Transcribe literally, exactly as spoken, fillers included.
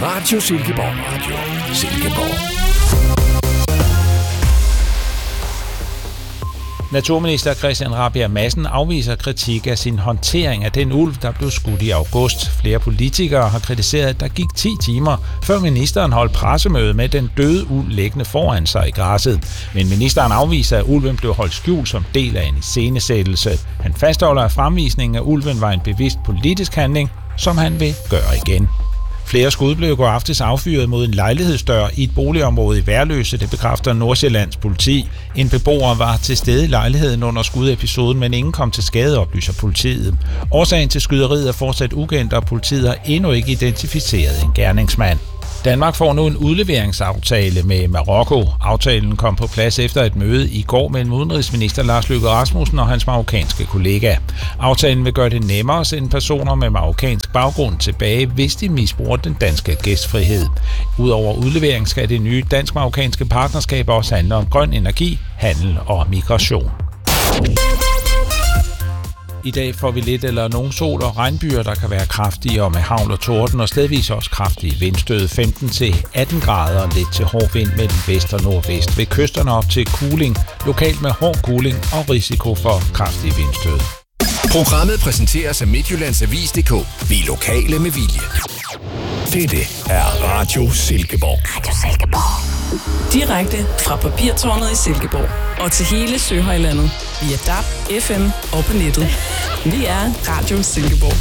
Radio Silkeborg. Radio Silkeborg. Naturminister Christian Rabjerg Madsen afviser kritik af sin håndtering af den ulv, der blev skudt i august. Flere politikere har kritiseret, at der gik ti timer, før ministeren holdt pressemøde med den døde ulv liggende foran sig i græsset. Men ministeren afviser, at ulven blev holdt skjult som del af en iscenesættelse. Han fastholder, at fremvisningen af ulven var en bevidst politisk handling, som han vil gøre igen. Flere skud blev i går aftes affyret mod en lejlighedsdør i et boligområde i Værløse, det bekræfter Nordsjællands politi. En beboer var til stede i lejligheden under skudepisoden, men ingen kom til skade, oplyser politiet. Årsagen til skyderiet er fortsat ukendt, og politiet har endnu ikke identificeret en gerningsmand. Danmark får nu en udleveringsaftale med Marokko. Aftalen kom på plads efter et møde i går mellem udenrigsminister Lars Løkke Rasmussen og hans marokkanske kollega. Aftalen vil gøre det nemmere at sende personer med marokkansk baggrund tilbage, hvis de misbruger den danske gæstfrihed. Udover udlevering skal det nye dansk-marokkanske partnerskab også handle om grøn energi, handel og migration. I dag får vi lidt eller nogen sol og regnbyer, der kan være kraftige og med hagl og torden, og stedvis også kraftige vindstød femten til atten grader og lidt til hård vind mellem vest og nordvest. Ved kysterne op til kuling, lokalt med hård kuling og risiko for kraftige vindstød. Programmet præsenteres af Midtjyllands Avis punktum d k. Vi er lokale med vilje. Dette er Radio Silkeborg. Radio Silkeborg. Direkte fra papirtårnet i Silkeborg og til hele Søhøjlandet via D A B, F M og på nettet. Vi er Radio Silkeborg.